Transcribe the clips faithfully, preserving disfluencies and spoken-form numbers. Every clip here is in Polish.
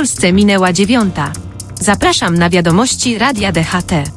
Polsce minęła dziewiąta. Zapraszam na wiadomości Radia D H T.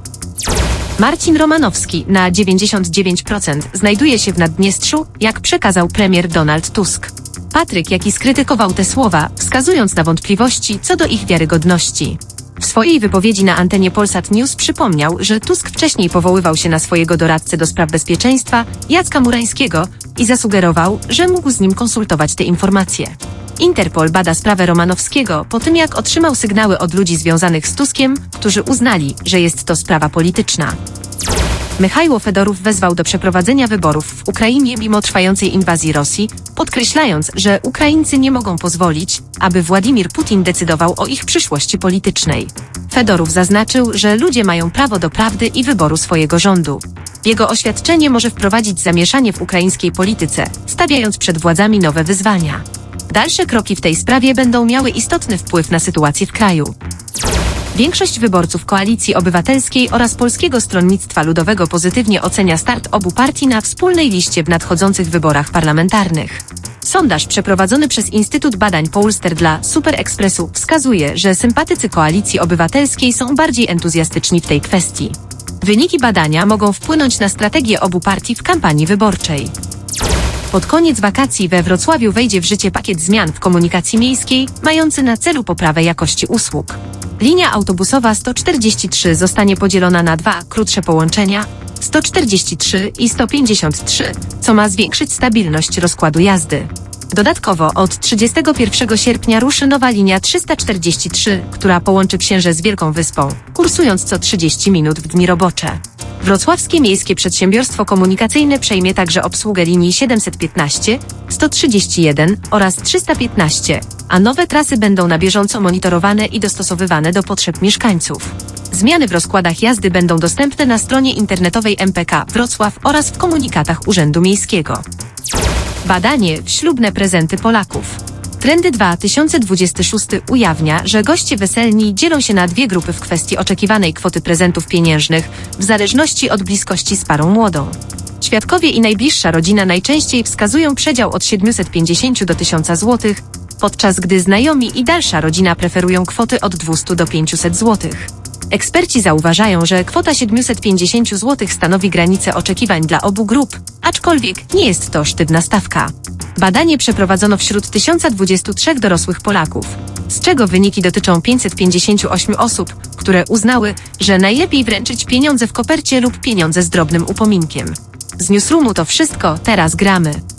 Marcin Romanowski na dziewięćdziesiąt dziewięć procent znajduje się w Naddniestrzu, jak przekazał premier Donald Tusk. Patryk Jaki skrytykował te słowa, wskazując na wątpliwości co do ich wiarygodności. W swojej wypowiedzi na antenie Polsat News przypomniał, że Tusk wcześniej powoływał się na swojego doradcę do spraw bezpieczeństwa, Jacka Murańskiego, i zasugerował, że mógł z nim konsultować te informacje. Interpol bada sprawę Romanowskiego po tym, jak otrzymał sygnały od ludzi związanych z Tuskiem, którzy uznali, że jest to sprawa polityczna. Michajło Fedorów wezwał do przeprowadzenia wyborów w Ukrainie mimo trwającej inwazji Rosji, podkreślając, że Ukraińcy nie mogą pozwolić, aby Władimir Putin decydował o ich przyszłości politycznej. Fedorów zaznaczył, że ludzie mają prawo do prawdy i wyboru swojego rządu. Jego oświadczenie może wprowadzić zamieszanie w ukraińskiej polityce, stawiając przed władzami nowe wyzwania. Dalsze kroki w tej sprawie będą miały istotny wpływ na sytuację w kraju. Większość wyborców Koalicji Obywatelskiej oraz Polskiego Stronnictwa Ludowego pozytywnie ocenia start obu partii na wspólnej liście w nadchodzących wyborach parlamentarnych. Sondaż przeprowadzony przez Instytut Badań Pollster dla Super Expressu wskazuje, że sympatycy Koalicji Obywatelskiej są bardziej entuzjastyczni w tej kwestii. Wyniki badania mogą wpłynąć na strategię obu partii w kampanii wyborczej. Pod koniec wakacji we Wrocławiu wejdzie w życie pakiet zmian w komunikacji miejskiej, mający na celu poprawę jakości usług. Linia autobusowa sto czterdzieści trzy zostanie podzielona na dwa krótsze połączenia, sto czterdzieści trzy i sto pięćdziesiąt trzy, co ma zwiększyć stabilność rozkładu jazdy. Dodatkowo od trzydziestego pierwszego sierpnia ruszy nowa linia trzysta czterdzieści trzy, która połączy Księże z Wielką Wyspą, kursując co trzydzieści minut w dni robocze. Wrocławskie Miejskie Przedsiębiorstwo Komunikacyjne przejmie także obsługę linii siedemset piętnaście, sto trzydzieści jeden oraz trzysta piętnaście, a nowe trasy będą na bieżąco monitorowane i dostosowywane do potrzeb mieszkańców. Zmiany w rozkładach jazdy będą dostępne na stronie internetowej M P K Wrocław oraz w komunikatach Urzędu Miejskiego. Badanie w ślubne prezenty Polaków. Trendy dwa tysiące dwudziesty szósty ujawnia, że goście weselni dzielą się na dwie grupy w kwestii oczekiwanej kwoty prezentów pieniężnych, w zależności od bliskości z parą młodą. Świadkowie i najbliższa rodzina najczęściej wskazują przedział od siedmiuset pięćdziesięciu do tysiąca złotych, podczas gdy znajomi i dalsza rodzina preferują kwoty od dwustu do pięciuset złotych. Eksperci zauważają, że kwota siedmiuset pięćdziesiąt złotych stanowi granicę oczekiwań dla obu grup, aczkolwiek nie jest to sztywna stawka. Badanie przeprowadzono wśród tysiąca dwudziestu trzech dorosłych Polaków, z czego wyniki dotyczą pięćset pięćdziesięciu ośmiu osób, które uznały, że najlepiej wręczyć pieniądze w kopercie lub pieniądze z drobnym upominkiem. Z Newsroomu to wszystko, teraz gramy.